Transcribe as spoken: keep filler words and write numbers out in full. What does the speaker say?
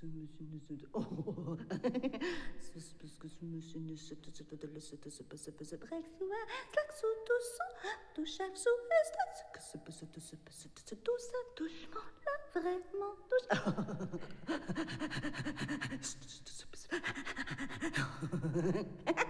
ce monsieur ne se... Oh. C'est parce que ce monsieur ne se... Brek soa, slak sous tout son, tout chaque sous est, que se peut se tout se peut se tout ça doucement, là vraiment douce.